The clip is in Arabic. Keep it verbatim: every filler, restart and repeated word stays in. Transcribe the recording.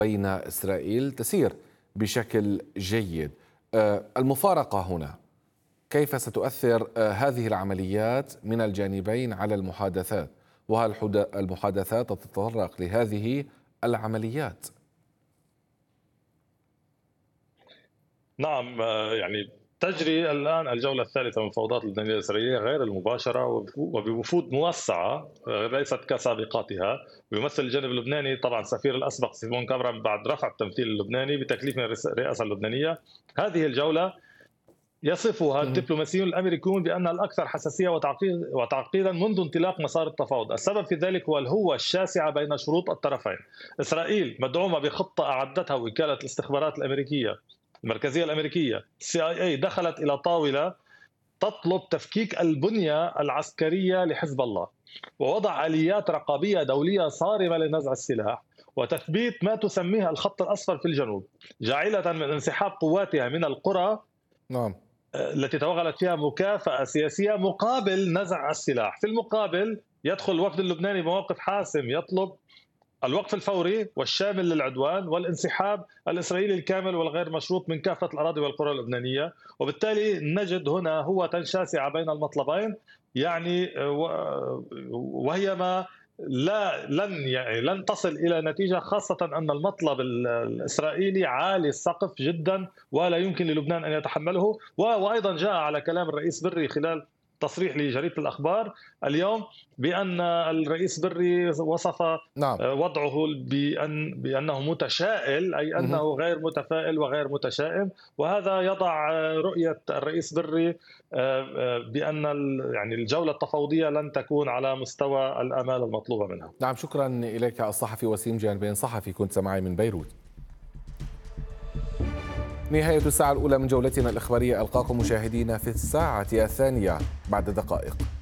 بين إسرائيل تسير بشكل جيد. المفارقة هنا كيف ستؤثر هذه العمليات من الجانبين على المحادثات؟ وهل المحادثات تتطرق لهذه العمليات؟ نعم، يعني تجري الآن الجولة الثالثة من المفاوضات اللبنانية الإسرائيلية غير المباشرة وبوفود موسعة ليست كسابقاتها. ويمثل الجانب اللبناني طبعا سفير الأسبق سيمون كامران بعد رفع التمثيل اللبناني بتكليف من الرئاسة اللبنانية. هذه الجولة يصفها الدبلوماسيون الامريكيون بانها الاكثر حساسيه وتعقيدا منذ انطلاق مسار التفاوض. السبب في ذلك هو الهوه الشاسعه بين شروط الطرفين. اسرائيل مدعومه بخطه اعدتها وكاله الاستخبارات الامريكيه المركزيه الامريكيه سي اي اي، دخلت الى طاوله تطلب تفكيك البنيه العسكريه لحزب الله ووضع اليات رقابيه دوليه صارمه لنزع السلاح وتثبيت ما تسميها الخط الاصفر في الجنوب، جاعله من انسحاب قواتها من القرى نعم التي توغلت فيها مكافأة سياسية مقابل نزع السلاح. في المقابل يدخل الوفد اللبناني بموقف حاسم يطلب الوقف الفوري والشامل للعدوان والانسحاب الإسرائيلي الكامل والغير مشروط من كافة الأراضي والقرى اللبنانية. وبالتالي نجد هنا هوة شاسعة بين المطلبين، يعني وهي ما لا لن يعني لن تصل الى نتيجه، خاصه ان المطلب الاسرائيلي عالي السقف جدا ولا يمكن للبنان ان يتحمله. وايضا جاء على كلام الرئيس بري خلال تصريح لجريده الاخبار اليوم بان الرئيس بري وصف نعم. وضعه بأن بانه متشائل، اي انه غير متفائل وغير متشائم. وهذا يضع رؤيه الرئيس بري بان يعني الجوله التفاوضيه لن تكون على مستوى الامال المطلوبه منها. نعم، شكرا اليك الصحفي وسيم جانبين صحفي، كنت معي من بيروت. نهاية الساعة الأولى من جولتنا الإخبارية، ألقاكم مشاهدينا في الساعة الثانية بعد دقائق.